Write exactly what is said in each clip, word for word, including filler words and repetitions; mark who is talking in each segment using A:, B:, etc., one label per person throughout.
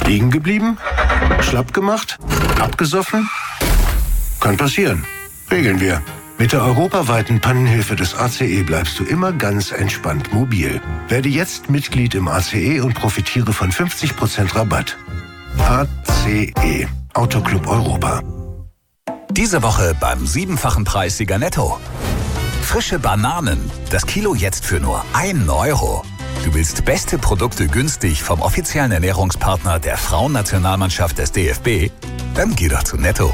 A: Liegen geblieben? Schlapp gemacht? Abgesoffen? Kann passieren. Regeln wir. Mit der europaweiten Pannenhilfe des A C E bleibst du immer ganz entspannt mobil. Werde jetzt Mitglied im A C E und profitiere von fünfzig Prozent Rabatt. A C E. Autoclub Europa.
B: Diese Woche beim siebenfachen Preissieger Netto. Frische Bananen. Das Kilo jetzt für nur einen Euro. Du willst beste Produkte günstig vom offiziellen Ernährungspartner der Frauennationalmannschaft des D F B? Dann geh doch zu Netto.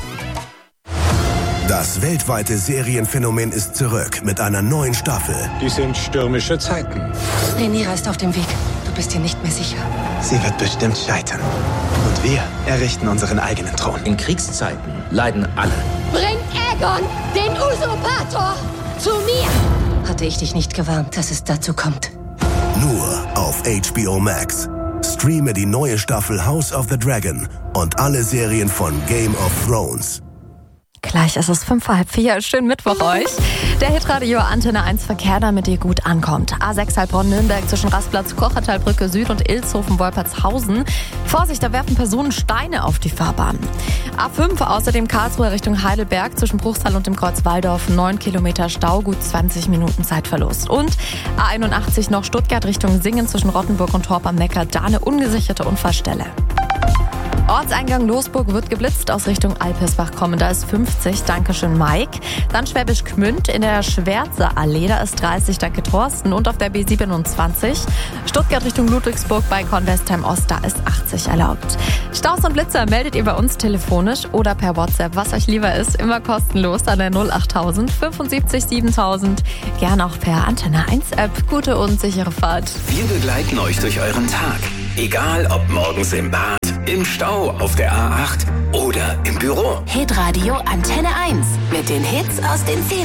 C: Das weltweite Serienphänomen ist zurück mit einer neuen Staffel.
A: Dies sind stürmische Zeiten.
D: Rhaenyra ist auf dem Weg. Du bist dir nicht mehr sicher.
E: Sie wird bestimmt scheitern. Und wir errichten unseren eigenen Thron.
F: In Kriegszeiten leiden alle.
D: Bring Aegon, den Usurpator, zu mir! Hatte ich dich nicht gewarnt, dass es dazu kommt?
C: Nur auf H B O Max. Streame die neue Staffel House of the Dragon und alle Serien von Game of Thrones.
G: Gleich ist es fünf vor halb vier. Schönen Mittwoch euch. Der Hitradio Antenne eins Verkehr, damit ihr gut ankommt. A sechs Heilbronn-Nürnberg zwischen Rastplatz, Kochertalbrücke Süd und Ilshofen-Wolpertshausen. Vorsicht, da werfen Personen Steine auf die Fahrbahn. A fünf außerdem Karlsruhe Richtung Heidelberg zwischen Bruchsal und dem Kreuz Walldorf. neun Kilometer Stau, gut zwanzig Minuten Zeitverlust. Und A einundachtzig noch Stuttgart Richtung Singen zwischen Rottenburg und Torp am Neckar. Da eine ungesicherte Unfallstelle. Ortseingang Losburg wird geblitzt aus Richtung Alpersbach kommen. Da ist fünfzig. Dankeschön, Mike. Dann Schwäbisch Gmünd in der Schwärzer Allee. Da ist dreißig. Danke, Thorsten. Und auf der B siebenundzwanzig. Stuttgart Richtung Ludwigsburg bei Kornwestheim Ost. Da ist achtzig erlaubt. Staus und Blitzer meldet ihr bei uns telefonisch oder per WhatsApp. Was euch lieber ist, immer kostenlos an der null achttausend fünfundsiebzig siebentausend. Gern auch per Antenne eins App. Gute und sichere Fahrt.
B: Wir begleiten euch durch euren Tag. Egal ob morgens im Bad, im Stau, auf der A acht oder im Büro.
H: Hitradio Antenne eins mit den Hits aus den Szenen.